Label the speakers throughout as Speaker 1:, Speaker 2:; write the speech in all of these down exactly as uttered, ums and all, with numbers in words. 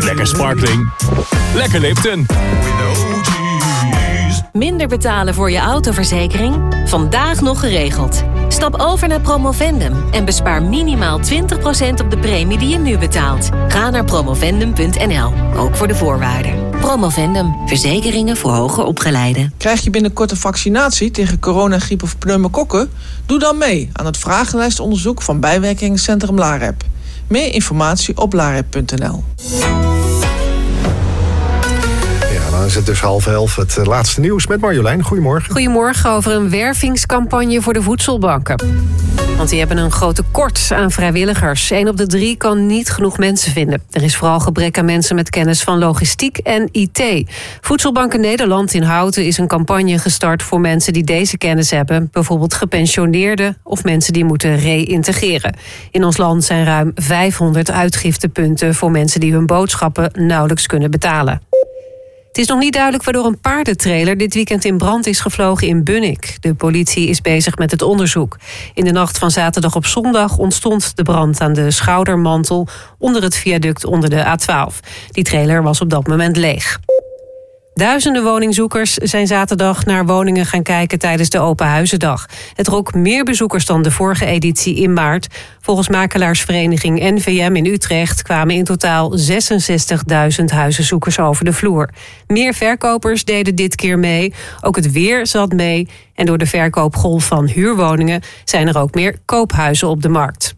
Speaker 1: Lekker sparkling. Lekker Lipton.
Speaker 2: Minder betalen voor je autoverzekering? Vandaag nog geregeld. Stap over naar Promovendum en bespaar minimaal twintig procent op de premie die je nu betaalt. Ga naar promovendum punt n l, ook voor de voorwaarden. Promovendum, verzekeringen voor hoger opgeleiden.
Speaker 3: Krijg je binnenkort een vaccinatie tegen corona, griep of pneumokokken? Doe dan mee aan het vragenlijstonderzoek van bijwerkingencentrum LAREP. Meer informatie op larep punt n l.
Speaker 4: Dan is het dus half elf, het laatste nieuws met Marjolein. Goedemorgen.
Speaker 5: Goedemorgen, over een wervingscampagne voor de voedselbanken. Want die hebben een groot tekort aan vrijwilligers. Eén op de drie kan niet genoeg mensen vinden. Er is vooral gebrek aan mensen met kennis van logistiek en I T. Voedselbanken Nederland in Houten is een campagne gestart voor mensen die deze kennis hebben. Bijvoorbeeld gepensioneerden of mensen die moeten reïntegreren. In ons land zijn ruim vijfhonderd uitgiftepunten voor mensen die hun boodschappen nauwelijks kunnen betalen. Het is nog niet duidelijk waardoor een paardentrailer dit weekend in brand is gevlogen in Bunnik. De politie is bezig met het onderzoek. In de nacht van zaterdag op zondag ontstond de brand aan de schoudermantel onder het viaduct onder de A twaalf. Die trailer was op dat moment leeg. Duizenden woningzoekers zijn zaterdag naar woningen gaan kijken tijdens de Open Huizendag. Het trok meer bezoekers dan de vorige editie in maart. Volgens makelaarsvereniging N V M in Utrecht kwamen in totaal zesenzestigduizend huizenzoekers over de vloer. Meer verkopers deden dit keer mee. Ook het weer zat mee. En door de verkoopgolf van huurwoningen zijn er ook meer koophuizen op de markt.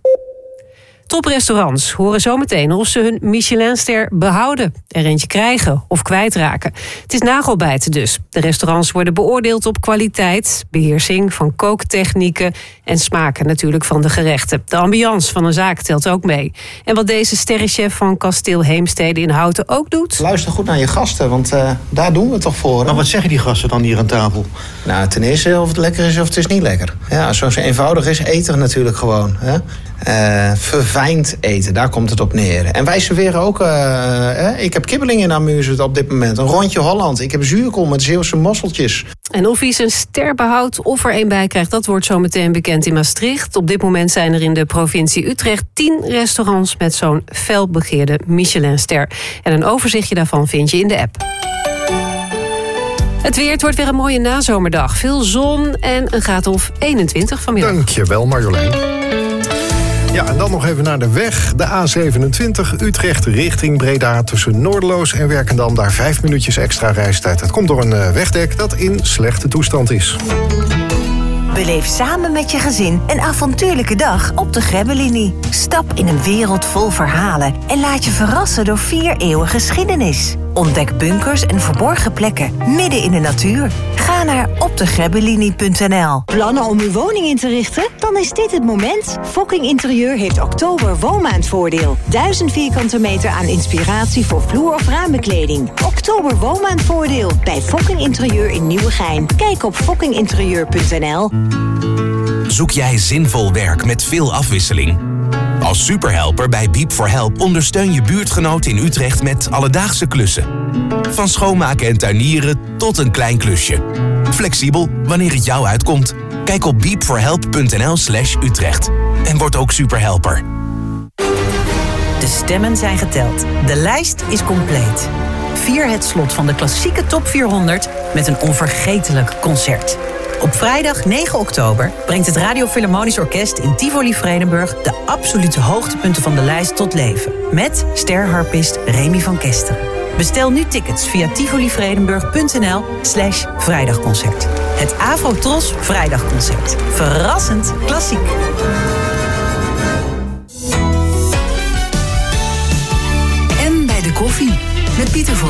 Speaker 5: Toprestaurants horen zometeen of ze hun Michelinster behouden, er eentje krijgen of kwijtraken. Het is nagelbijten dus. De restaurants worden beoordeeld op kwaliteit, beheersing van kooktechnieken en smaken natuurlijk van de gerechten. De ambiance van een zaak telt ook mee. En wat deze sterrenchef van Kasteel Heemstede in Houten ook doet...
Speaker 6: Luister goed naar je gasten, want uh, daar doen we het toch voor. Hè?
Speaker 7: Maar wat zeggen die gasten dan hier aan tafel?
Speaker 6: Nou, ten eerste of het lekker is of het is niet lekker. Ja, zoals het eenvoudig is, eten natuurlijk gewoon. Hè? Uh, verfijnd eten, daar komt het op neer. En wij serveren ook... Uh, uh, ik heb kibbeling in Amusement op dit moment. Een rondje Holland. Ik heb zuurkool met Zeeuwse mosseltjes.
Speaker 5: En of hij zijn ster behoudt of er een bij krijgt... dat wordt zo meteen bekend in Maastricht. Op dit moment zijn er in de provincie Utrecht tien restaurants... met zo'n felbegeerde Michelinster. En een overzichtje daarvan vind je in de app. Het weer, het wordt weer een mooie nazomerdag. Veel zon en een graad of eenentwintig vanmiddag.
Speaker 4: Dankjewel, Marjolein. Ja, en dan nog even naar de weg. De A zevenentwintig Utrecht richting Breda tussen Noorderloos en Werkendam. Daar vijf minuutjes extra reistijd. Het komt door een wegdek dat in slechte toestand is.
Speaker 8: Beleef samen met je gezin een avontuurlijke dag op de Grebbelinie. Stap in een wereld vol verhalen en laat je verrassen door vier eeuwen geschiedenis. Ontdek bunkers en verborgen plekken midden in de natuur. Ga naar op de grebbelinie punt n l.
Speaker 9: Plannen om uw woning in te richten? Dan is dit het moment. Fokking Interieur heeft oktober woonmaandvoordeel. Duizend vierkante meter aan inspiratie voor vloer- of raambekleding. Oktober woonmaandvoordeel bij Fokking Interieur in Nieuwegein. Kijk op fokking interieur punt n l.
Speaker 10: Zoek jij zinvol werk met veel afwisseling? Als superhelper bij Beep for Help ondersteun je buurtgenoten in Utrecht met alledaagse klussen. Van schoonmaken en tuinieren tot een klein klusje. Flexibel wanneer het jou uitkomt. Kijk op beep for help punt n l slash Utrecht. En word ook superhelper.
Speaker 11: De stemmen zijn geteld. De lijst is compleet. Vier het slot van de klassieke top vierhonderd met een onvergetelijk concert. Op vrijdag negen oktober brengt het Radio Philharmonisch Orkest in Tivoli Vredenburg de absolute hoogtepunten van de lijst tot leven. Met sterharpist Remy van Kesteren. Bestel nu tickets via tivolivredenburg punt n l slash vrijdagconcert. Het Afro-Tros Vrijdagconcert. Verrassend klassiek.
Speaker 12: En bij de koffie met Pieter voor